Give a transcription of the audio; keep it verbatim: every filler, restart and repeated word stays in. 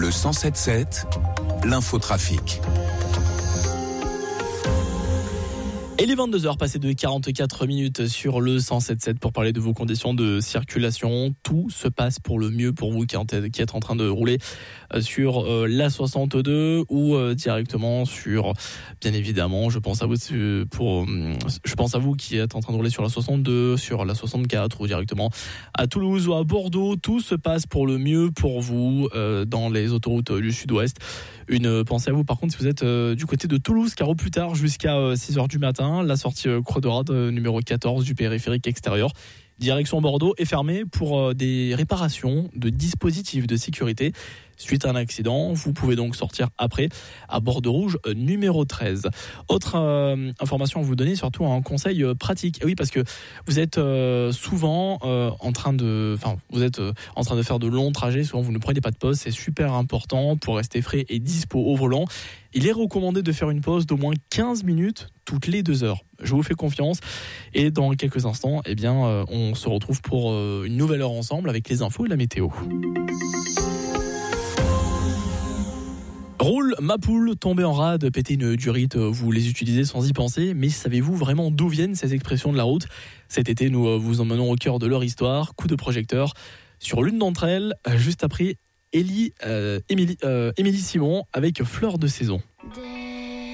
Le cent sept sept, l'infotrafic. Et les vingt-deux heures passées de quarante-quatre minutes sur le cent sept sept pour parler de vos conditions de circulation. Tout se passe pour le mieux pour vous qui êtes en train de rouler sur l'A soixante-deux ou directement sur, bien évidemment, je pense à vous pour, je pense à vous qui êtes en train de rouler sur la soixante-deux, sur la soixante-quatre ou directement à Toulouse ou à Bordeaux. Tout se passe pour le mieux pour vous dans les autoroutes du Sud-Ouest. Une pensée à vous par contre si vous êtes du côté de Toulouse, car au plus tard jusqu'à six heures du matin, la sortie Creux de Rade numéro quatorze du périphérique extérieur direction Bordeaux est fermée pour des réparations de dispositifs de sécurité suite à un accident. Vous pouvez donc sortir après à Bordeaux Rouge numéro treize. Autre euh, information à vous donner, surtout un conseil euh, pratique. Et oui, parce que vous êtes euh, souvent euh, en train de, enfin, vous êtes euh, en train de faire de longs trajets. Souvent, vous ne prenez pas de pause. C'est super important pour rester frais et dispo au volant. Il est recommandé de faire une pause d'au moins quinze minutes toutes les deux heures. Je vous fais confiance. Et dans quelques instants, eh bien, euh, on se retrouve pour euh, une nouvelle heure ensemble avec les infos et la météo. Roule ma poule, tomber en rade, péter une durite, vous les utilisez sans y penser, mais savez-vous vraiment d'où viennent ces expressions de la route ? Cet été, nous vous emmenons au cœur de leur histoire, coup de projecteur sur l'une d'entre elles, juste après Élie, euh, Émilie, euh, Émilie Simon avec Fleur de saison.